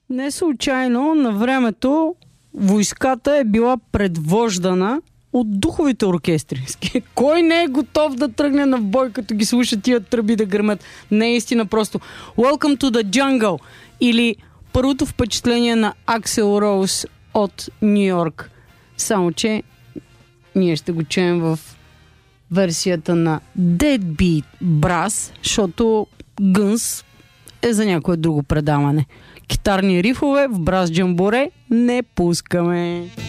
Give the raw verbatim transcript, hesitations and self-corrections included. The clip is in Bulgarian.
Не случайно на времето войската е била предвождана от духовите оркестри. Кой не е готов да тръгне на бой, като ги слуша тия тръби да гърмят? Не е истина просто. Welcome to the jungle. Или първото впечатление на Аксел Роуз от Ню Йорк. Само че ние ще го чуем в версията на Deadbeat Brass, защото Гънс е за някое друго предаване. Китарни рифове в Брас Джамборе не пускаме.